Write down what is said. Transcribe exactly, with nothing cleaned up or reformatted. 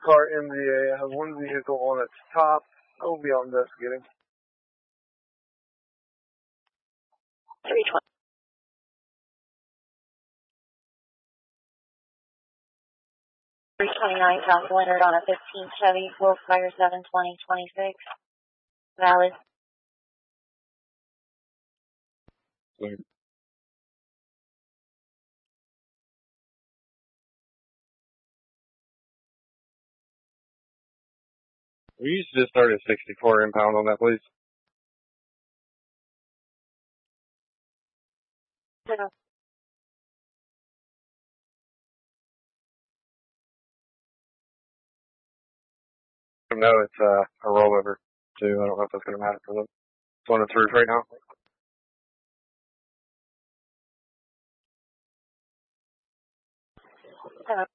car M V A. I have one vehicle on its top. I will be out investigating. three twenty. three twenty-nine South Leonard on a fifteen Chevy, Wolfire seven twenty twenty-six. Valid. Wait. We used to just start at sixty-four impound on that, please. No. No, it's uh, a rollover, too. I don't know if that's going to matter for them. It's on its roof right now. No.